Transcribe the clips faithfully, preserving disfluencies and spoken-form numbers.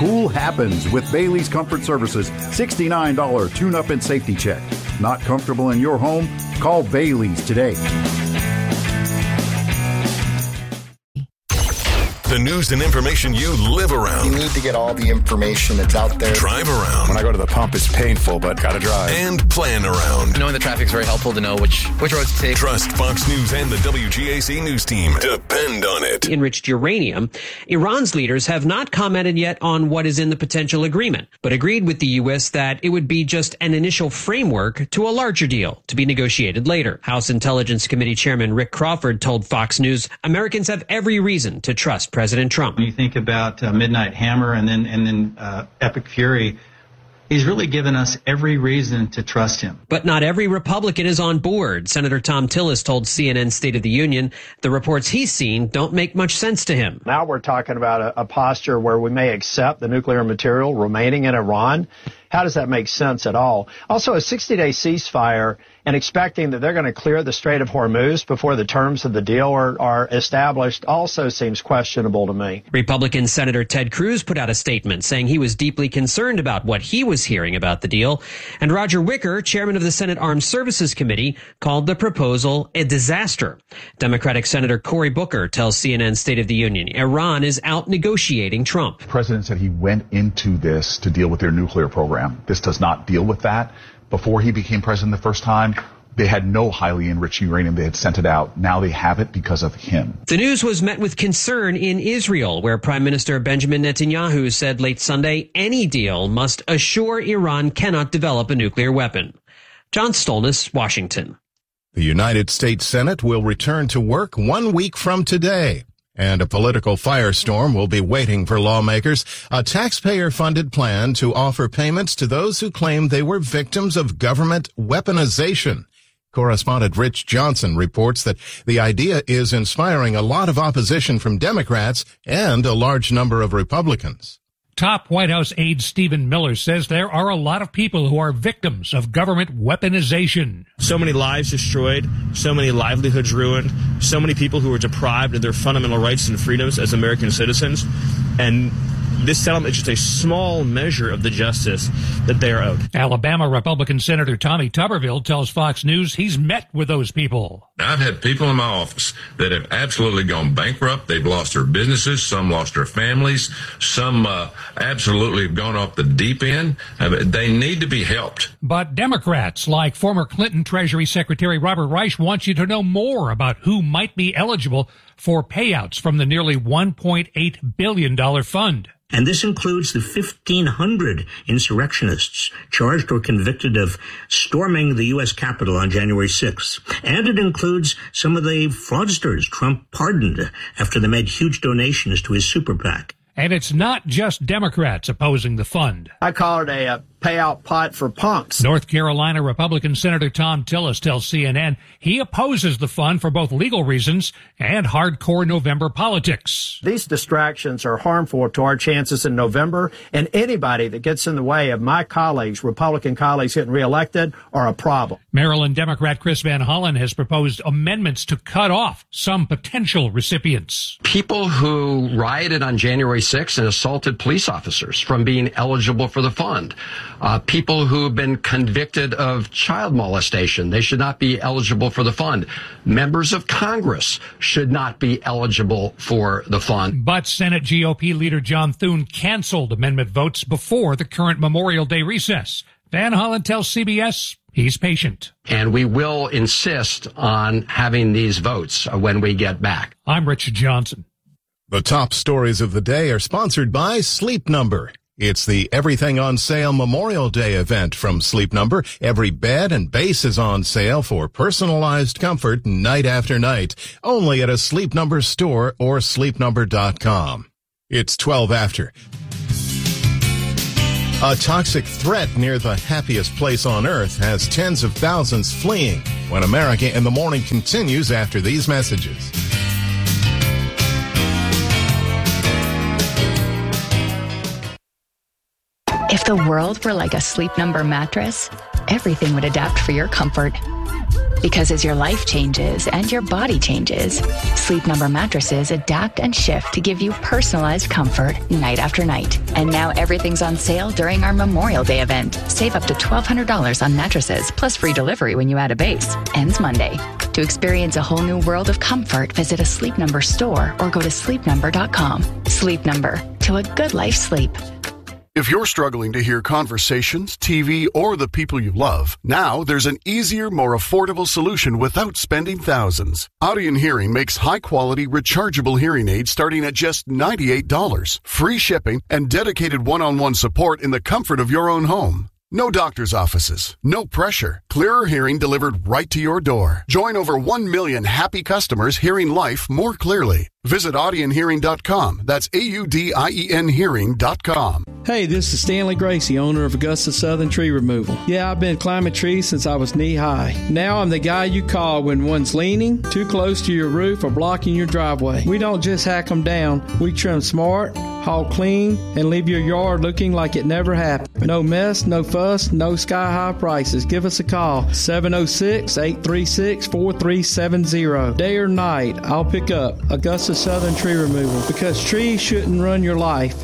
Cool happens with Bailey's Comfort Services sixty-nine dollars tune-up and safety check. Not comfortable in your home? Call Bailey's today. The news and information you live around. You need to get all the information that's out there. Drive around. When I go to the pump, it's painful, but gotta drive. And plan around. Knowing the traffic is very helpful to know which, which roads to take. Trust Fox News and the W G A C News team. Depend on it. Enriched uranium. Iran's leaders have not commented yet on what is in the potential agreement, but agreed with the U S that it would be just an initial framework to a larger deal to be negotiated later. House Intelligence Committee Chairman Rick Crawford told Fox News Americans have every reason to trust President President Trump. When you think about uh, Midnight Hammer and then and then uh, Epic Fury, he's really given us every reason to trust him. But not every Republican is on board. Senator Tom Tillis told C N N's State of the Union the reports he's seen don't make much sense to him. Now we're talking about a, a posture where we may accept the nuclear material remaining in Iran. How does that make sense at all? Also, a sixty-day ceasefire and expecting that they're going to clear the Strait of Hormuz before the terms of the deal are, are established also seems questionable to me. Republican Senator Ted Cruz put out a statement saying he was deeply concerned about what he was hearing about the deal. And Roger Wicker, chairman of the Senate Armed Services Committee, called the proposal a disaster. Democratic Senator Cory Booker tells C N N's State of the Union Iran is out negotiating Trump. The president said he went into this to deal with their nuclear program. This does not deal with that. Before he became president the first time, they had no highly enriched uranium. They had sent it out. Now they have it because of him. The news was met with concern in Israel, where Prime Minister Benjamin Netanyahu said late Sunday any deal must assure Iran cannot develop a nuclear weapon. John Stolnis, Washington. The United States Senate will return to work one week from today. And a political firestorm will be waiting for lawmakers, a taxpayer-funded plan to offer payments to those who claim they were victims of government weaponization. Correspondent Rich Johnson reports that the idea is inspiring a lot of opposition from Democrats and a large number of Republicans. Top White House aide Stephen Miller says there are a lot of people who are victims of government weaponization. So many lives destroyed, so many livelihoods ruined, so many people who are deprived of their fundamental rights and freedoms as American citizens. And this settlement is just a small measure of the justice that they are owed. Alabama Republican Senator Tommy Tuberville tells Fox News he's met with those people. I've had people in my office that have absolutely gone bankrupt. They've lost their businesses. Some lost their families. Some uh, absolutely have gone off the deep end. Uh, they need to be helped. But Democrats, like former Clinton Treasury Secretary Robert Reich, want you to know more about who might be eligible for payouts from the nearly one point eight billion dollars fund. And this includes the fifteen hundred insurrectionists charged or convicted of storming the U S Capitol on January sixth. And it includes some of the fraudsters Trump pardoned after they made huge donations to his super PAC. And it's not just Democrats opposing the fund. I call it a, a payout pot for punks. North Carolina Republican Senator Tom Tillis tells C N N he opposes the fund for both legal reasons and hardcore November politics. These distractions are harmful to our chances in November, and anybody that gets in the way of my colleagues, Republican colleagues, getting reelected are a problem. Maryland Democrat Chris Van Hollen has proposed amendments to cut off some potential recipients. People who rioted on January sixth and assaulted police officers from being eligible for the fund. Uh, people who have been convicted of child molestation, they should not be eligible for the fund. Members of Congress should not be eligible for the fund. But Senate G O P leader John Thune canceled amendment votes before the current Memorial Day recess. Van Hollen tells C B S he's patient. And we will insist on having these votes when we get back. I'm Richard Johnson. The top stories of the day are sponsored by Sleep Number. It's the Everything on Sale Memorial Day event from Sleep Number. Every bed and base is on sale for personalized comfort night after night. Only at a Sleep Number store or sleep number dot com. It's twelve after. A toxic threat near the happiest place on earth has tens of thousands fleeing. When America in the Morning continues after these messages. If the world were like a Sleep Number mattress, everything would adapt for your comfort. Because as your life changes and your body changes, Sleep Number mattresses adapt and shift to give you personalized comfort night after night. And now everything's on sale during our Memorial Day event. Save up to twelve hundred dollars on mattresses, plus free delivery when you add a base. Ends Monday. To experience a whole new world of comfort, visit a Sleep Number store or go to sleep number dot com. Sleep Number. To a good life sleep. If you're struggling to hear conversations, T V, or the people you love, now there's an easier, more affordable solution without spending thousands. Audien Hearing makes high-quality, rechargeable hearing aids starting at just ninety-eight dollars. Free shipping and dedicated one-on-one support in the comfort of your own home. No doctor's offices, no pressure. Clearer hearing delivered right to your door. Join over one million happy customers hearing life more clearly. Visit audien hearing dot com. That's A U D I E N hearing dot com. Hey, this is Stanley Gracie, owner of Augusta Southern Tree Removal. Yeah, I've been climbing trees since I was knee-high. Now I'm the guy you call when one's leaning, too close to your roof, or blocking your driveway. We don't just hack them down. We trim smart, haul clean, and leave your yard looking like it never happened. No mess, no fuss, no sky-high prices. Give us a call, seven oh six, eight three six, four three seven zero. Day or night, I'll pick up Augusta Southern Tree Removal, because trees shouldn't run your life.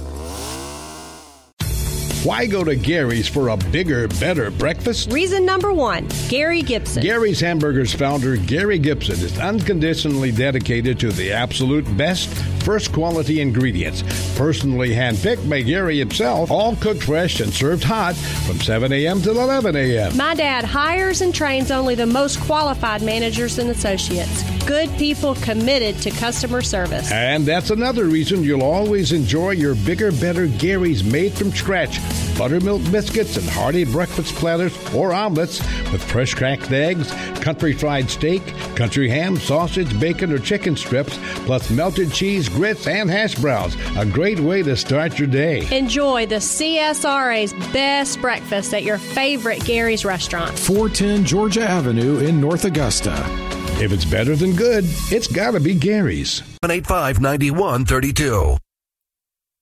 Why go to Gary's for a bigger, better breakfast? Reason number one, Gary Gibson. Gary's Hamburgers founder, Gary Gibson, is unconditionally dedicated to the absolute best, first quality ingredients. Personally handpicked by Gary himself, all cooked fresh and served hot from seven a.m. to eleven a.m. My dad hires and trains only the most qualified managers and associates. Good people committed to customer service. And that's another reason you'll always enjoy your bigger, better Gary's made from scratch. Buttermilk biscuits and hearty breakfast platters or omelets with fresh cracked eggs, country fried steak, country ham, sausage, bacon, or chicken strips, plus melted cheese, grits, and hash browns. A great way to start your day. Enjoy the C S R A's best breakfast at your favorite Gary's restaurant. four ten Georgia Avenue in North Augusta. If it's better than good, it's got to be Gary's. one eight five, nine one three two.